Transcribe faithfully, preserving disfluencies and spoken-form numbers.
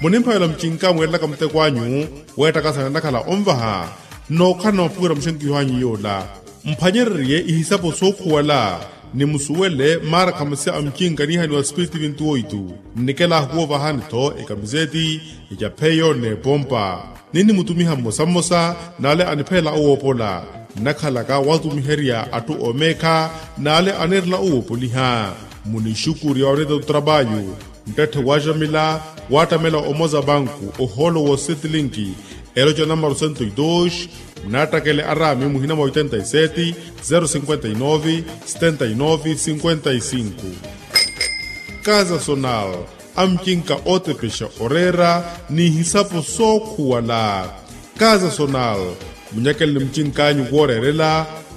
munimpa la mchinka mwela kamte kwanyu weta kasana nakala omvaha no kana pura mshenki yohanyi yola mpanyerrie ihisapo soku wala ni musuwele mara kamase amchinka ni hani wa spiriti vintu oitu nikela huo vahani to ikamizeti ijapeyo ne pompa nini mutumiha mosa mosa nale anipela uopola nakhalaka watumiheria atu omeka nale anerla uopoliha munishukuri ya oreda utrabayu mtete wajamila watamela omoza banku oholo wo setlinki elojo número cento e dois natakele arami muhina oitenta e sete zero cinquenta e nove setenta e nove cinquenta e cinco. Casa Sonal amkinka ote pesha orera ni hisapo soku wala Casa Sonal munyakele mchinkanyu gorerela